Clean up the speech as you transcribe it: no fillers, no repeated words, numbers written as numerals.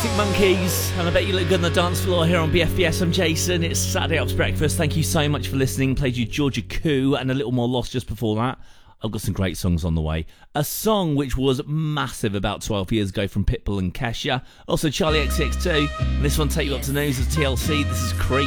Arctic Monkeys, and I bet you look good on the dance floor here on BFBS. I'm Jason. It's Saturday Up's Breakfast. Thank you so much for listening. Played you Georgia Koo and A Little More Lost just before that. I've got some great songs on the way. A song which was massive about 12 years ago from Pitbull and Kesha. Also Charlie XCX2. And this one, Take You Up to News, of TLC. This is Creep.